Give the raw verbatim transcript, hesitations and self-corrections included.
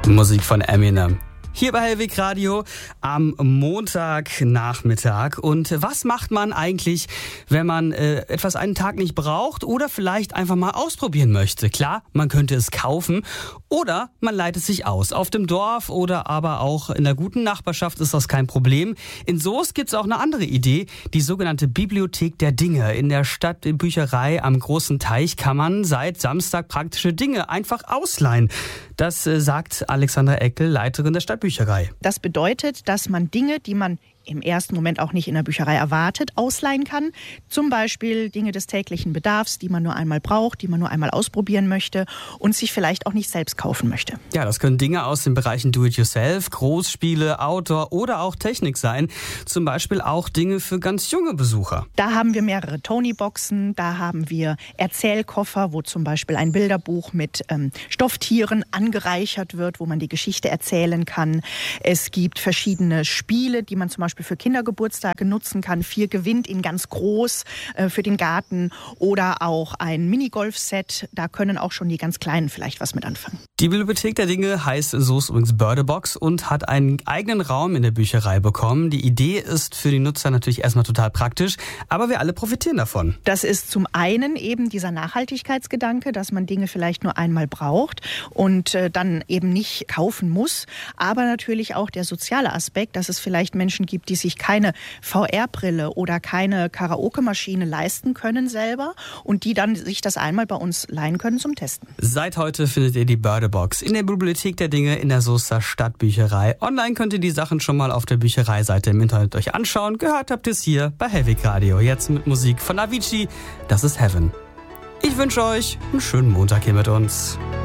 Musik von Eminem. Hier bei Hellweg Radio am Montagnachmittag. Und was macht man eigentlich, wenn man äh, etwas einen Tag nicht braucht oder vielleicht einfach mal ausprobieren möchte? Klar, man könnte es kaufen oder man leiht es sich aus. Auf dem Dorf oder aber auch in der guten Nachbarschaft ist das kein Problem. In Soest gibt es auch eine andere Idee, die sogenannte Bibliothek der Dinge. In der Stadtbücherei am Großen Teich kann man seit Samstag praktische Dinge einfach ausleihen. Das äh, sagt Alexandra Eckel, Leiterin der Stadtbücherei. Das bedeutet, dass man Dinge, die man im ersten Moment auch nicht in der Bücherei erwartet, ausleihen kann. Zum Beispiel Dinge des täglichen Bedarfs, die man nur einmal braucht, die man nur einmal ausprobieren möchte und sich vielleicht auch nicht selbst kaufen möchte. Ja, das können Dinge aus den Bereichen Do-it-yourself, Großspiele, Outdoor oder auch Technik sein. Zum Beispiel auch Dinge für ganz junge Besucher. Da haben wir mehrere Tony-Boxen, da haben wir Erzählkoffer, wo zum Beispiel ein Bilderbuch mit ähm, Stofftieren angereichert wird, wo man die Geschichte erzählen kann. Es gibt verschiedene Spiele, die man zum Beispiel für Kindergeburtstage nutzen kann. Vier gewinnt in ganz groß äh, für den Garten oder auch ein Minigolf-Set. Da können auch schon die ganz Kleinen vielleicht was mit anfangen. Die Bibliothek der Dinge heißt so übrigens Bördebox und hat einen eigenen Raum in der Bücherei bekommen. Die Idee ist für die Nutzer natürlich erstmal total praktisch, aber wir alle profitieren davon. Das ist zum einen eben dieser Nachhaltigkeitsgedanke, dass man Dinge vielleicht nur einmal braucht und äh, dann eben nicht kaufen muss, aber natürlich auch der soziale Aspekt, dass es vielleicht Menschen gibt, die sich keine V R-Brille oder keine Karaoke-Maschine leisten können selber und die dann sich das einmal bei uns leihen können zum Testen. Seit heute findet ihr die Bördebox in der Bibliothek der Dinge in der Soester Stadtbücherei. Online könnt ihr die Sachen schon mal auf der Büchereiseite im Internet euch anschauen. Gehört habt ihr es hier bei Hellweg Radio. Jetzt mit Musik von Avicii. Das ist Heaven. Ich wünsche euch einen schönen Montag hier mit uns.